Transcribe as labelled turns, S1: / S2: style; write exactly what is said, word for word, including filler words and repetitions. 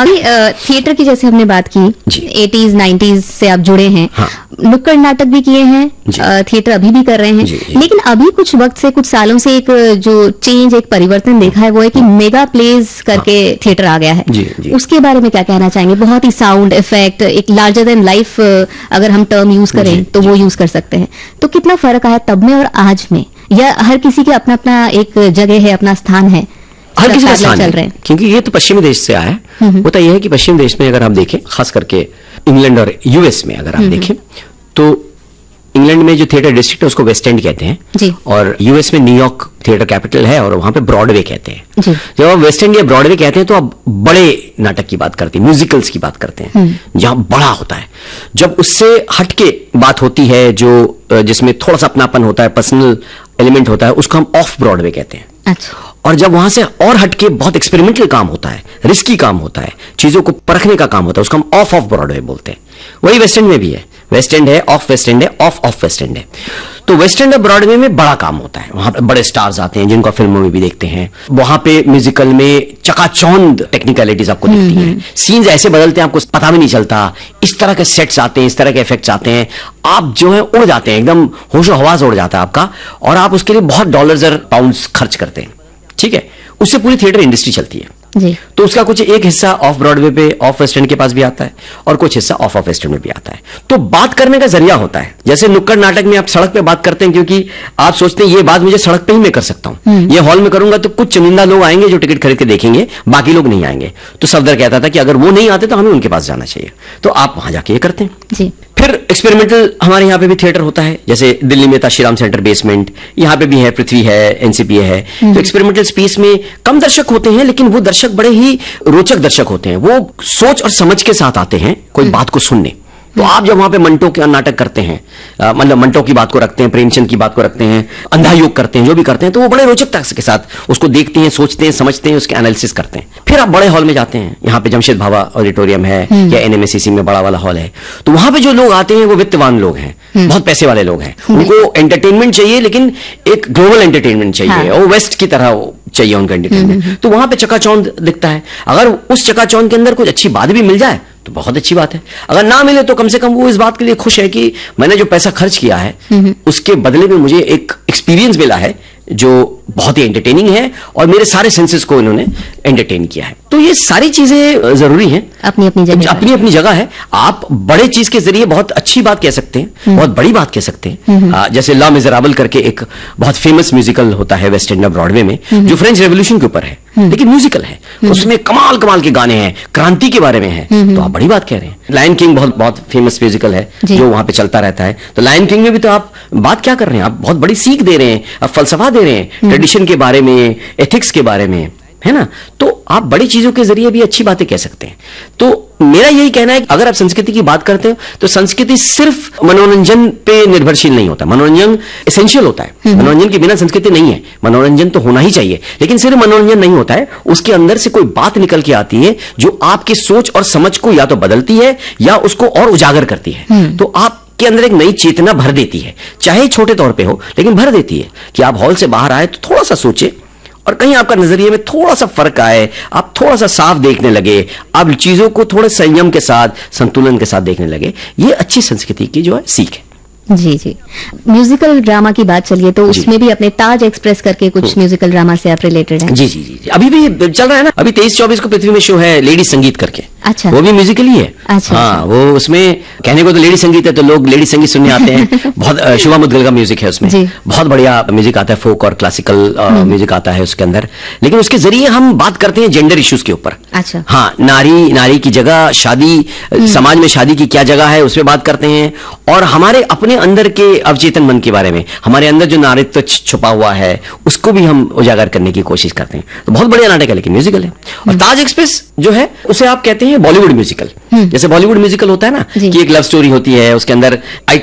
S1: अभी थिएटर की जैसे हमने बात की, एटीज नाइन्टीज से आप जुड़े हैं। हाँ। नुक्कड़ नाटक भी किए हैं, थिएटर अभी भी कर रहे हैं। जी, जी। लेकिन अभी कुछ वक्त से, कुछ सालों से एक जो चेंज, एक परिवर्तन देखा है, वो है कि मेगा प्लेज करके हाँ। थिएटर आ गया है। जी, जी। उसके बारे में क्या कहना चाहेंगे? बहुत ही साउंड इफेक्ट, एक लार्जर देन लाइफ अगर हम टर्म यूज करें जी, तो जी। वो यूज कर सकते हैं। तो कितना फर्क आया तब में और आज में, या हर किसी के अपना अपना एक जगह है, अपना स्थान है,
S2: हर किसी का स्थान चल रहे हैं? क्योंकि ये तो पश्चिमी देश से आया है। होता यह है कि पश्चिमी देश में अगर आप देखें, खास करके इंग्लैंड और यूएस में अगर आप देखें, तो इंग्लैंड में जो थिएटर डिस्ट्रिक्ट है उसको वेस्ट एंड कहते हैं जी। और यूएस में न्यूयॉर्क थिएटर कैपिटल है और वहां पे ब्रॉडवे कहते हैं जी। जब आप वेस्ट एंड या ब्रॉडवे कहते हैं तो आप बड़े नाटक की बात करते हैं, म्यूजिकल्स की बात करते हैं, जहां बड़ा होता है। जब उससे हटके बात होती है, जो जिसमें थोड़ा सा अपनापन होता है, पर्सनल एलिमेंट होता है, उसको हम ऑफ ब्रॉडवे कहते हैं। अच्छा। और जब वहां से और हटके बहुत एक्सपेरिमेंटल काम होता है, रिस्की काम होता है, चीजों को परखने का काम होता है, उसको हम ऑफ ऑफ ब्रॉडवे बोलते हैं। वही वेस्ट एंड में भी है, वेस्ट एंड है, ऑफ वेस्ट एंड है, ऑफ ऑफ वेस्ट एंड है। तो वेस्ट एंड और ब्रॉडवे में बड़ा काम होता है, वहां पे बड़े स्टार्स आते हैं जिनको फिल्मों में भी देखते हैं। वहां पे म्यूजिकल में चकाचौंध टेक्निकलिटीज आपको दिखती हैं, सीन्स ऐसे बदलते हैं आपको पता भी नहीं चलता, इस तरह के सेट्स आते हैं, इस तरह के इफेक्ट्स आते हैं, आप जो है उड़ जाते हैं, एकदम होशो हवास उड़ जाता है आपका, और आप उसके लिए बहुत डॉलर्स और पाउंड्स खर्च करते हैं। ठीक है, उससे पूरी थिएटर इंडस्ट्री चलती है जी। तो उसका कुछ एक हिस्सा ऑफ ब्रॉडवे पे, ऑफ वेस्ट एंड के पास भी आता है, और कुछ हिस्सा ऑफ ऑफ वेस्ट एंड में भी आता है। तो बात करने का जरिया होता है। जैसे नुक्कड़ नाटक में आप सड़क पे बात करते हैं, क्योंकि आप सोचते हैं ये बात मुझे सड़क पे ही मैं कर सकता हूं, ये हॉल में करूंगा तो कुछ चुनिंदा लोग आएंगे जो टिकट खरीद के देखेंगे, बाकी लोग नहीं आएंगे। तो सफदर कहता था कि अगर वो नहीं आते तो हमें उनके पास जाना चाहिए, तो आप वहां जाके ये करते हैं जी। फिर एक्सपेरिमेंटल हमारे यहाँ पे भी थिएटर होता है, जैसे दिल्ली में था श्रीराम सेंटर बेसमेंट, यहाँ पे भी है, पृथ्वी है, एनसीपीए है। तो एक्सपेरिमेंटल स्पेस में कम दर्शक होते हैं, लेकिन वो दर्शक बड़े ही रोचक दर्शक होते हैं, वो सोच और समझ के साथ आते हैं कोई बात को सुनने। तो आप जब वहां पे मंटो का नाटक करते हैं, मतलब मंटो की बात को रखते हैं, प्रेमचंद की बात को रखते हैं, अंधा योग करते हैं, जो भी करते हैं, तो वो बड़े रोचकता के साथ उसको देखते हैं, सोचते हैं, समझते हैं, उसके एनालिसिस करते हैं। फिर आप बड़े हॉल में जाते हैं, यहाँ पे जमशेद भाभा ऑडिटोरियम है या एनएमएसीसी में बड़ा वाला हॉल है, तो वहां पे जो लोग आते हैं वो वित्तवान लोग हैं, बहुत पैसे वाले लोग हैं, उनको एंटरटेनमेंट चाहिए, लेकिन एक ग्लोबल एंटरटेनमेंट चाहिए, और वेस्ट की तरह चाहिए उनका एंटरटेनमेंट। तो वहां पे चकाचौंध दिखता है। अगर उस चकाचौंध के अंदर कुछ अच्छी बात भी मिल जाए तो बहुत अच्छी बात है, अगर ना मिले तो कम से कम वो इस बात के लिए खुश है कि मैंने जो पैसा खर्च किया है उसके बदले में मुझे एक एक्सपीरियंस मिला है जो बहुत ही एंटरटेनिंग है, और मेरे सारे सेंसेस को इन्होंने एंटरटेन किया है। तो ये सारी चीजें जरूरी हैं,
S1: अपनी अपनी जगह
S2: अपनी अपनी जगह है। आप बड़े चीज के जरिए बहुत अच्छी बात कह सकते हैं, बहुत बड़ी बात कह सकते हैं। आ, जैसे ला मिजराबल करके एक बहुत फेमस म्यूजिकल होता है वेस्ट एंड ब्रॉडवे में, जो फ्रेंच रेवोल्यूशन के ऊपर है, लेकिन म्यूजिकल है, उसमें कमाल कमाल के गाने हैं, क्रांति के बारे में है, तो आप बड़ी बात कह रहे हैं। लायन किंग बहुत बहुत फेमस म्यूजिकल है जो वहां पे चलता रहता है। तो लायन किंग में भी तो आप बात क्या कर रहे हैं, आप बहुत बड़ी सीख दे रहे हैं, आप फलसफा दे रहे हैं, ट्रेडिशन के बारे में, एथिक्स के बारे में, है ना। तो आप बड़ी चीजों के जरिए भी अच्छी बातें कह सकते हैं। तो मेरा यही कहना है कि अगर आप संस्कृति की बात करते हो तो संस्कृति सिर्फ मनोरंजन पे निर्भरशील नहीं होता, मनोरंजन एसेंशियल होता है, मनोरंजन के बिना संस्कृति नहीं है। मनोरंजन तो होना ही चाहिए, लेकिन सिर्फ मनोरंजन नहीं होता है, उसके अंदर से कोई बात निकल के आती है जो आपकी सोच और समझ को या तो बदलती है या उसको और उजागर करती है। तो आप के अंदर एक नई चेतना भर देती है, चाहे छोटे तौर पे हो, लेकिन भर देती है कि आप हॉल से बाहर आए तो थोड़ा सा सोचे, और कहीं आपका नजरिए में थोड़ा सा फर्क आए, आप थोड़ा सा साफ देखने लगे, आप चीजों को थोड़े संयम के साथ, संतुलन के साथ देखने लगे। ये अच्छी संस्कृति की जो है सीख है।
S1: जी जी। म्यूजिकल ड्रामा की बात चलिए तो उसमें भी अपने ताज एक्सप्रेस करके कुछ म्यूजिकल ड्रामा से आप रिलेटेड हैं।
S2: जी जी जी, अभी भी चल रहा है ना, अभी तेईस चौबीस को पृथ्वी में शो है लेडी संगीत करके।
S1: अच्छा।
S2: वो भी म्यूजिकल ही है।
S1: अच्छा।
S2: हाँ, वो उसमें कहने को तो लेडी संगीत है तो लोग लेडी संगीत सुनने आते हैं। बहुत शुभा मुद्गल का म्यूजिक है उसमें, बहुत बढ़िया म्यूजिक आता है, फोक और क्लासिकल म्यूजिक आता है उसके अंदर, लेकिन उसके जरिए हम बात करते हैं जेंडर इश्यूज के ऊपर।
S1: अच्छा।
S2: हाँ, नारी नारी की जगह, शादी, समाज में शादी की क्या जगह है, उसमें बात करते हैं, और हमारे अपने अंदर के अवचेतन मन के बारे में, हमारे अंदर जो नारीत्व छुपा हुआ है उसको भी हम उजागर करने की कोशिश करते हैं। तो बहुत बढ़िया नाटक है, लेकिन म्यूजिकल है। और ताज एक्सप्रेस जो है उसे आप कहते हैं बॉलीवुड म्यूजिकल। जैसे बॉलीवुड म्यूजिकल होता है ना कि एक लव स्टोरी होती है, उसके अंदर